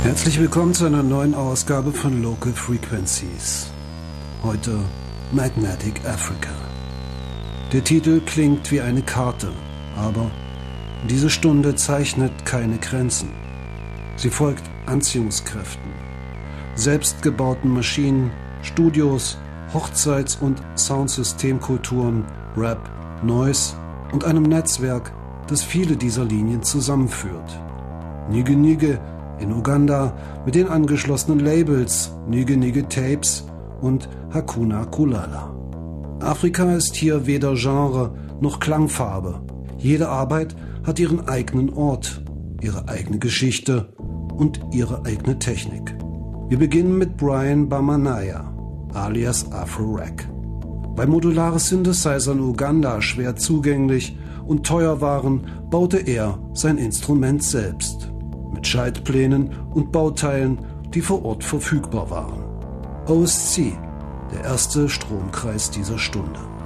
Herzlich willkommen zu einer neuen Ausgabe von Local Frequencies. Heute Magnetic Africa. Der Titel klingt wie eine Karte, aber diese Stunde zeichnet keine Grenzen. Sie folgt Anziehungskräften, selbstgebauten Maschinen, Studios, Hochzeits- und Soundsystemkulturen, Rap, Noise und einem Netzwerk, das viele dieser Linien zusammenführt. Nige Nige in Uganda mit den angeschlossenen Labels Nige Nige Tapes und Hakuna Kulala. Afrika ist hier weder Genre noch Klangfarbe. Jede Arbeit hat ihren eigenen Ort, ihre eigene Geschichte und ihre eigene Technik. Wir beginnen mit Brian Bamanaya, alias Afro-Rack. Weil modulare Synthesizer in Uganda schwer zugänglich und teuer waren, baute er sein Instrument selbst. Mit Schaltplänen und Bauteilen, die vor Ort verfügbar waren. OSC, der erste Stromkreis dieser Stunde.